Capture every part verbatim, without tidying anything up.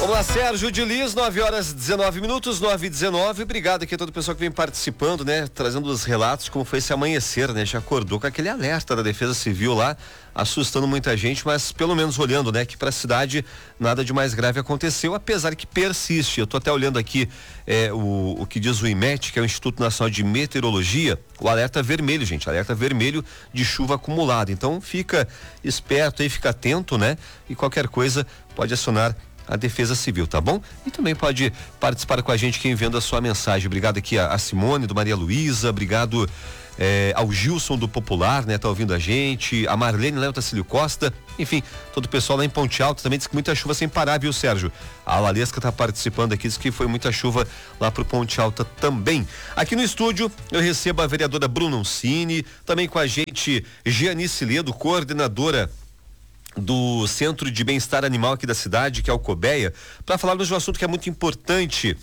Vamos lá, Sérgio de Liz, nove horas dezenove minutos, nove e dezenove. Obrigado aqui a todo o pessoal que vem participando, né? Trazendo os relatos, como foi esse amanhecer, né? Já acordou com aquele alerta da Defesa Civil lá, assustando muita gente, mas pelo menos olhando, né? Que para a cidade nada de mais grave aconteceu, apesar que persiste. Eu tô até olhando aqui é, o, o que diz o IMET, que é o Instituto Nacional de Meteorologia, o alerta vermelho, gente, alerta vermelho de chuva acumulada. Então fica esperto aí, fica atento, né? E qualquer coisa pode acionar a Defesa Civil, tá bom? E também pode participar com a gente quem enviando a sua mensagem. Obrigado aqui a, a Simone do Maria Luísa, obrigado eh, ao Gilson do Popular, né? Tá ouvindo a gente, a Marlene lá, o Tacílio Costa, enfim, todo o pessoal lá em Ponte Alta também diz que muita chuva sem parar, viu, Sérgio? A Lalesca tá participando aqui, diz que foi muita chuva lá pro Ponte Alta também. Aqui no estúdio eu recebo a vereadora Bruna Uncini, também com a gente Gianice Ledo, coordenadora do Centro de Bem-Estar Animal aqui da cidade, que é o Cobeia, para falarmos de um assunto que é muito importante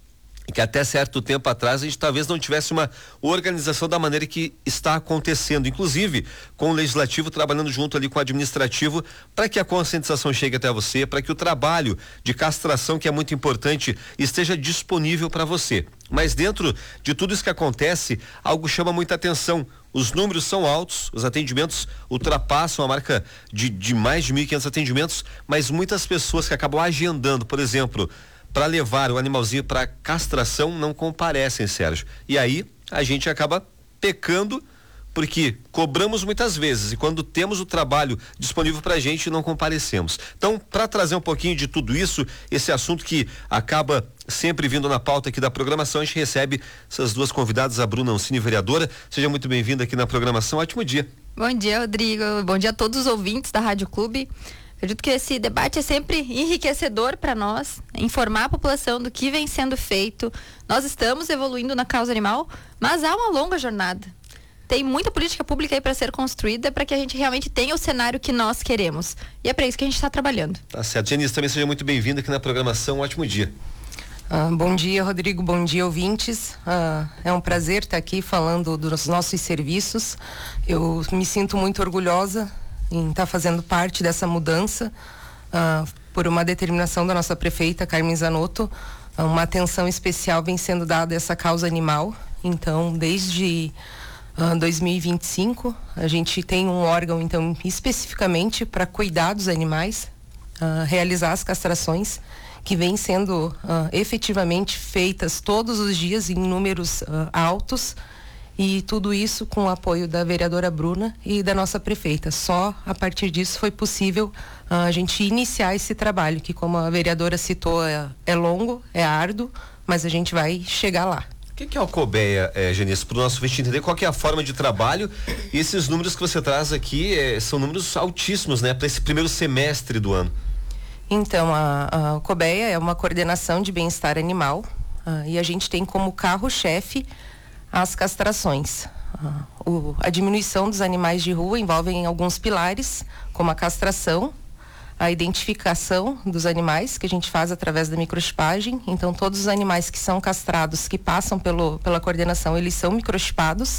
e que até certo tempo atrás a gente talvez não tivesse uma organização da maneira que está acontecendo, inclusive com o legislativo trabalhando junto ali com o administrativo para que a conscientização chegue até você, para que o trabalho de castração, que é muito importante, esteja disponível para você. Mas dentro de tudo isso que acontece, algo chama muita atenção. Os números são altos, os atendimentos ultrapassam a marca de, de mais de mil e quinhentos atendimentos, mas muitas pessoas que acabam agendando, por exemplo, para levar o animalzinho para castração, não comparecem, Sérgio. E aí a gente acaba pecando, porque cobramos muitas vezes e quando temos o trabalho disponível para a gente, não comparecemos. Então, para trazer um pouquinho de tudo isso, esse assunto que acaba sempre vindo na pauta aqui da programação, a gente recebe essas duas convidadas, a Bruna Uncini, vereadora. Seja muito bem-vinda aqui na programação. Ótimo dia. Bom dia, Rodrigo. Bom dia a todos os ouvintes da Rádio Clube. Acredito que esse debate é sempre enriquecedor para nós, informar a população do que vem sendo feito. Nós estamos evoluindo na causa animal, mas há uma longa jornada. Tem muita política pública aí para ser construída para que a gente realmente tenha o cenário que nós queremos. E é para isso que a gente está trabalhando. Tá certo. Janice, também seja muito bem-vinda aqui na programação. Ótimo dia. Ah, bom dia, Rodrigo. Bom dia, ouvintes. Ah, é um prazer estar aqui falando dos nossos serviços. Eu me sinto muito orgulhosa em estar fazendo parte dessa mudança, ah, por uma determinação da nossa prefeita, Carmen Zanotto. Ah, uma atenção especial vem sendo dada a essa causa animal. Então, desde Uh, dois mil e vinte e cinco, a gente tem um órgão, então, especificamente para cuidar dos animais, uh, realizar as castrações, que vêm sendo uh, efetivamente feitas todos os dias em números uh, altos, e tudo isso com o apoio da vereadora Bruna e da nossa prefeita. Só a partir disso foi possível uh, a gente iniciar esse trabalho, que, como a vereadora citou, é, é longo, é árduo, mas a gente vai chegar lá. O que, que é o Cobeia, é, Janice, para o nosso ouvinte entender qual que é a forma de trabalho? E esses números que você traz aqui é, são números altíssimos, né, para esse primeiro semestre do ano. Então, a, a Cobeia é uma coordenação de bem-estar animal, uh, e a gente tem como carro-chefe as castrações. Uh, o, a diminuição dos animais de rua envolve alguns pilares, como a castração, a identificação dos animais, que a gente faz através da microchipagem. Então, todos os animais que são castrados, que passam pelo, pela coordenação, eles são microchipados.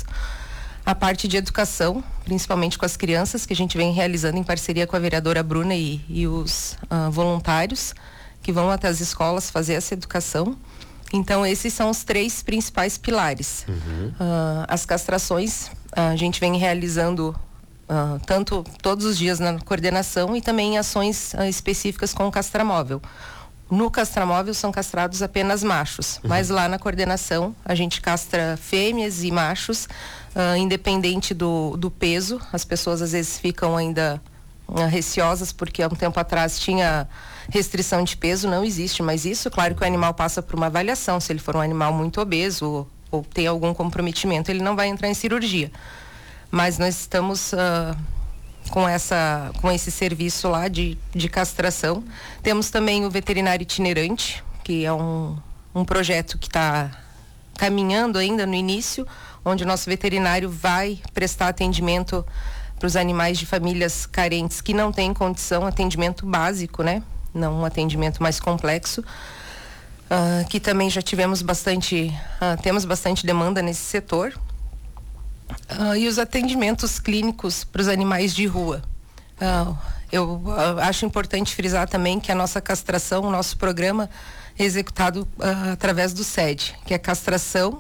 A parte de educação, principalmente com as crianças, que a gente vem realizando em parceria com a vereadora Bruna e, e os uh, voluntários, que vão até as escolas fazer essa educação. Então, esses são os três principais pilares. Uhum. Uh, as castrações, uh, a gente vem realizando Uh, tanto todos os dias na coordenação e também em ações uh, específicas com o castramóvel. No castramóvel são castrados apenas machos, uhum. mas lá na coordenação a gente castra fêmeas e machos, uh, independente do, do peso. As pessoas às vezes ficam ainda uh, receosas porque há um tempo atrás tinha restrição de peso, não existe mais isso. Claro que o animal passa por uma avaliação, se ele for um animal muito obeso ou, ou tem algum comprometimento, ele não vai entrar em cirurgia. Mas nós estamos uh, com, essa, com esse serviço lá de, de castração. Temos também o veterinário itinerante, que é um, um projeto que está caminhando ainda no início, onde o nosso veterinário vai prestar atendimento para os animais de famílias carentes que não têm condição, atendimento básico, né? Não um atendimento mais complexo. Uh, que também já tivemos bastante, uh, temos bastante demanda nesse setor. Uh, e os atendimentos clínicos para os animais de rua. Uh, eu uh, acho importante frisar também que a nossa castração, o nosso programa é executado uh, através do S E D, que é castração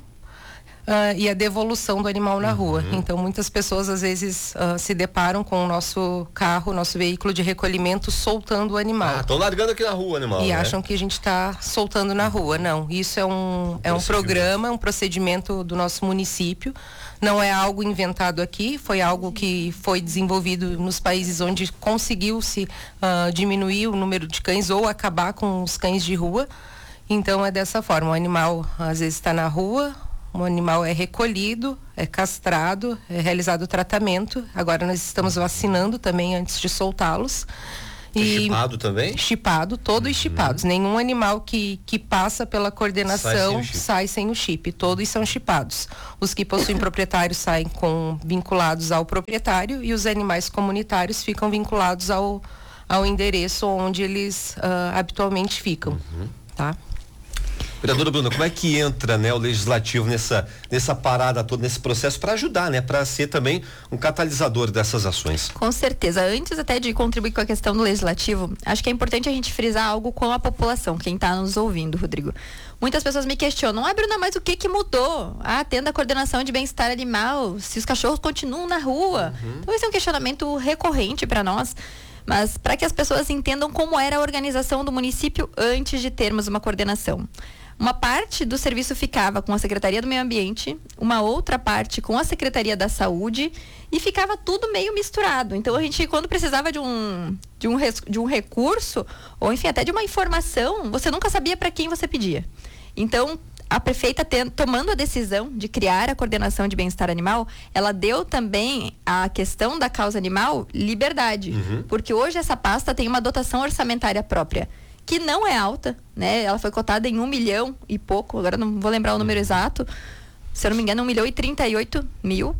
Uh, e a devolução do animal na uhum. rua. Então, muitas pessoas às vezes uh, se deparam com o nosso carro, nosso veículo de recolhimento soltando o animal. Ah, estão largando aqui na rua o animal, E né? acham que a gente está soltando na rua. Não, isso é um, é um programa, um procedimento do nosso município. Não é algo inventado aqui, foi algo que foi desenvolvido nos países onde conseguiu-se uh, diminuir o número de cães ou acabar com os cães de rua. Então, é dessa forma. O animal às vezes está na rua, o animal é recolhido, é castrado, é realizado o tratamento. Agora nós estamos vacinando também antes de soltá-los. É chipado também? Chipado, todos uhum. chipados. Nenhum animal que, que passa pela coordenação sai sem, sai sem o chip. Todos são chipados. Os que possuem proprietários saem com, vinculados ao proprietário e os animais comunitários ficam vinculados ao, ao endereço onde eles uh, habitualmente ficam. Uhum. Tá? Vereadora Bruna, como é que entra, né, o legislativo nessa, nessa parada toda, nesse processo para ajudar, né, para ser também um catalisador dessas ações? Com certeza. Antes até de contribuir com a questão do legislativo, acho que é importante a gente frisar algo com a população, quem está nos ouvindo, Rodrigo. Muitas pessoas me questionam, ah, Bruna, mas o que que mudou? Ah, tendo a coordenação de bem-estar animal, se os cachorros continuam na rua. Uhum. Então esse é um questionamento recorrente para nós. Mas para que as pessoas entendam como era a organização do município antes de termos uma coordenação. Uma parte do serviço ficava com a Secretaria do Meio Ambiente, uma outra parte com a Secretaria da Saúde e ficava tudo meio misturado. Então a gente, quando precisava de um, de um, res, de um recurso, ou enfim, até de uma informação, você nunca sabia para quem você pedia. Então, a prefeita tem, tomando a decisão de criar a coordenação de bem-estar animal, ela deu também à questão da causa animal liberdade. Uhum. Porque hoje essa pasta tem uma dotação orçamentária própria, que não é alta, né? Ela foi cotada em um milhão e pouco, agora não vou lembrar o número exato, se eu não me engano, um milhão e trinta e oito mil,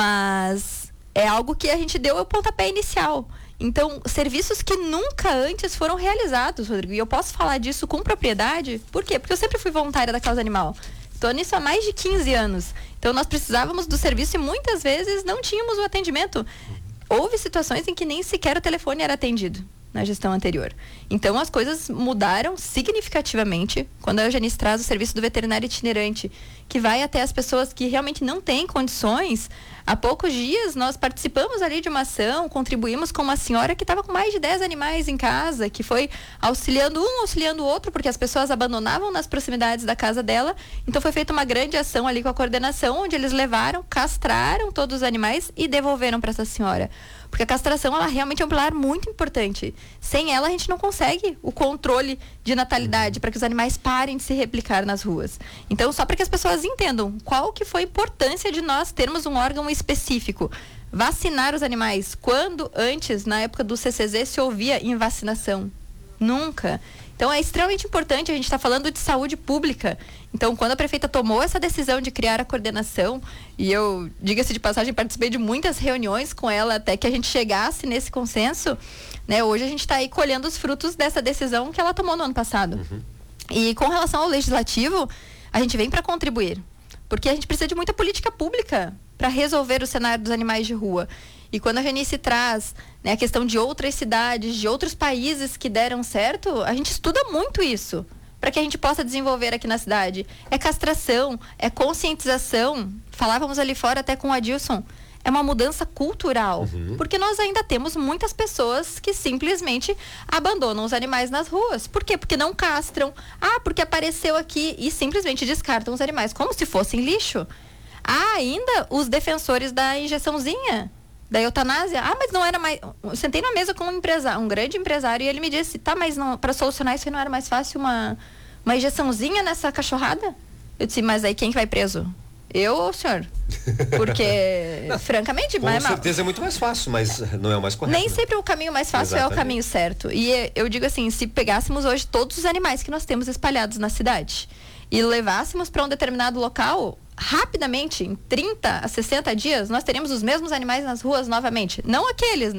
mas é algo que a gente deu o pontapé inicial. Então, serviços que nunca antes foram realizados, Rodrigo, e eu posso falar disso com propriedade, por quê? Porque eu sempre fui voluntária da causa animal. Estou nisso há mais de quinze anos. Então, nós precisávamos do serviço e muitas vezes não tínhamos o atendimento. Houve situações em que nem sequer o telefone era atendido na gestão anterior. Então, as coisas mudaram significativamente quando a Eugenice traz o serviço do veterinário itinerante, que vai até as pessoas que realmente não têm condições. Há poucos dias, nós participamos ali de uma ação, contribuímos com uma senhora que estava com mais de dez animais em casa, que foi auxiliando um, auxiliando o outro, porque as pessoas abandonavam nas proximidades da casa dela. Então, foi feita uma grande ação ali com a coordenação, onde eles levaram, castraram todos os animais e devolveram para essa senhora. Porque a castração, ela realmente é um pilar muito importante. Sem ela, a gente não consegue o controle de natalidade para que os animais parem de se replicar nas ruas. Então, só para que as pessoas entendam qual que foi a importância de nós termos um órgão específico. Vacinar os animais. Quando antes, na época do C C Z, se ouvia em vacinação? Nunca. Então, é extremamente importante, a gente está falando de saúde pública. Então, quando a prefeita tomou essa decisão de criar a coordenação, e eu, diga-se de passagem, participei de muitas reuniões com ela até que a gente chegasse nesse consenso, né? Hoje a gente está aí colhendo os frutos dessa decisão que ela tomou no ano passado. Uhum. E com relação ao legislativo, a gente vem para contribuir, porque a gente precisa de muita política pública para resolver o cenário dos animais de rua. E quando a Eugenice traz, né, a questão de outras cidades, de outros países que deram certo, a gente estuda muito isso, para que a gente possa desenvolver aqui na cidade. É castração, é conscientização. Falávamos ali fora até com o Adilson. É uma mudança cultural. Uhum. Porque nós ainda temos muitas pessoas que simplesmente abandonam os animais nas ruas. Por quê? Porque não castram. Ah, porque apareceu aqui e simplesmente descartam os animais como se fossem lixo. Há ainda os defensores da injeçãozinha, da eutanásia. Ah, mas não era mais... Eu sentei na mesa com um empresário, um grande empresário, e ele me disse, tá, mas para solucionar isso aí não era mais fácil uma, uma injeçãozinha nessa cachorrada? Eu disse, mas aí quem que vai preso? Eu ou o senhor? Porque, não, francamente... Com mas, certeza é muito mais fácil, mas não é o mais correto. Nem né? sempre o caminho mais fácil Exatamente. É o caminho certo. E eu digo assim, se pegássemos hoje todos os animais que nós temos espalhados na cidade e levássemos para um determinado local, rapidamente, em trinta a sessenta dias, nós teríamos os mesmos animais nas ruas novamente. Não aqueles, né?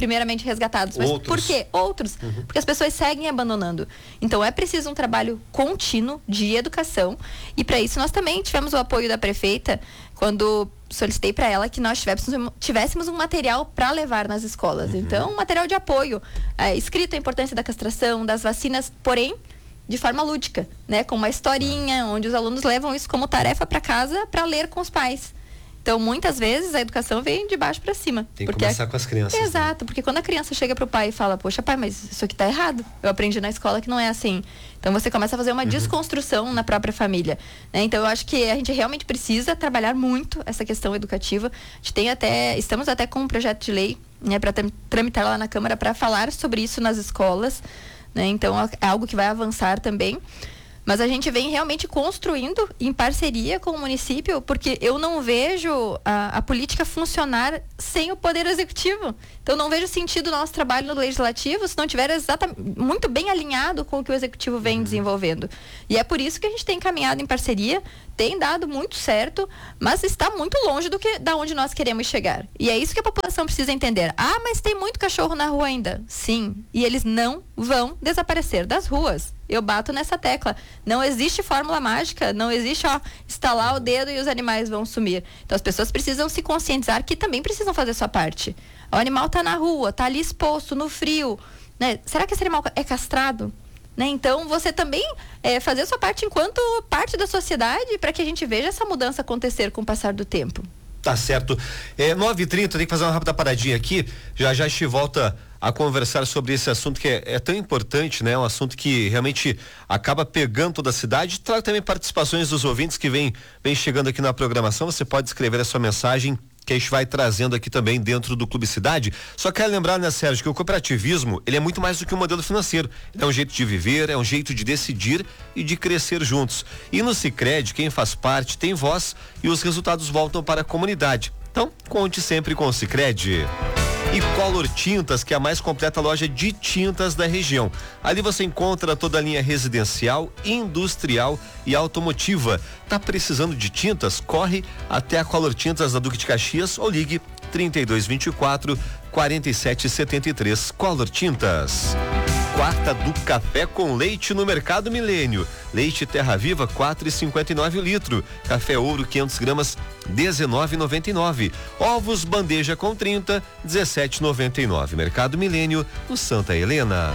primeiramente resgatados. Mas Outros. por quê? Outros. Uhum. Porque as pessoas seguem abandonando. Então é preciso um trabalho contínuo de educação e para isso nós também tivemos o apoio da prefeita quando solicitei para ela que nós tivéssemos, tivéssemos um material para levar nas escolas. Uhum. Então, um material de apoio, é, escrito a importância da castração, das vacinas, porém de forma lúdica, né, com uma historinha, onde os alunos levam isso como tarefa para casa para ler com os pais. Então, muitas vezes, a educação vem de baixo para cima. Tem que começar a... com as crianças. Exato, né? Porque quando a criança chega pro pai e fala, poxa, pai, mas isso aqui tá errado. Eu aprendi na escola que não é assim. Então, você começa a fazer uma uhum. desconstrução na própria família. Né? Então, eu acho que a gente realmente precisa trabalhar muito essa questão educativa. A gente tem até, estamos até com um projeto de lei, né, para tramitar lá na Câmara para falar sobre isso nas escolas. Né? Então, é algo que vai avançar também. Mas a gente vem realmente construindo em parceria com o município, porque eu não vejo a, a política funcionar sem o poder executivo. Então, não vejo sentido o nosso trabalho no legislativo se não tiver exatamente, muito bem alinhado com o que o executivo vem uhum. desenvolvendo. E é por isso que a gente tem caminhado em parceria, tem dado muito certo, mas está muito longe do que, da onde nós queremos chegar. E é isso que a população precisa entender. Ah, mas tem muito cachorro na rua ainda. Sim, e eles não vão desaparecer das ruas. Eu bato nessa tecla. Não existe fórmula mágica, não existe, ó, estalar o dedo e os animais vão sumir. Então as pessoas precisam se conscientizar que também precisam fazer sua parte. O animal está na rua, está ali exposto, no frio, né? Será que esse animal é castrado? Né? Então você também é, fazer a sua parte enquanto parte da sociedade para que a gente veja essa mudança acontecer com o passar do tempo. Tá certo. É, nove e trinta, tem que fazer uma rápida paradinha aqui. Já já a gente volta a conversar sobre esse assunto que é, é tão importante, né? Um assunto que realmente acaba pegando toda a cidade. Trago também participações dos ouvintes que vem, vem chegando aqui na programação. Você pode escrever a sua mensagem que a gente vai trazendo aqui também dentro do Clube Cidade. Só quero lembrar, né, Sérgio, que o cooperativismo, ele é muito mais do que um modelo financeiro. É um jeito de viver, é um jeito de decidir e de crescer juntos. E no Sicredi, quem faz parte tem voz e os resultados voltam para a comunidade. Então, conte sempre com o Sicredi. E Color Tintas, que é a mais completa loja de tintas da região. Ali você encontra toda a linha residencial, industrial e automotiva. Tá precisando de tintas? Corre até a Color Tintas da Duque de Caxias ou ligue trinta e dois, vinte e quatro, quarenta e sete, setenta e três. Color Tintas. Quarta do café com leite no Mercado Milênio. Leite Terra Viva quatro e cinquenta e nove o litro. Café Ouro quinhentas gramas dezenove e noventa e nove. Ovos bandeja com trinta, dezessete e noventa e nove. Mercado Milênio, no Santa Helena.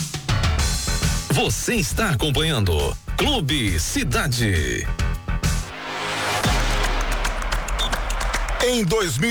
Você está acompanhando Clube Cidade. Em dois mil